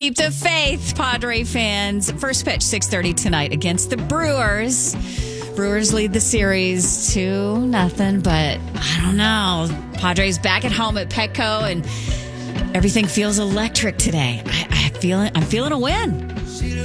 Keep the faith, Padre fans. First pitch, 6:30 tonight against the Brewers. Brewers lead the series 2-0, but I don't know. Padres back at home at Petco, and everything feels electric today. I'm feeling a win.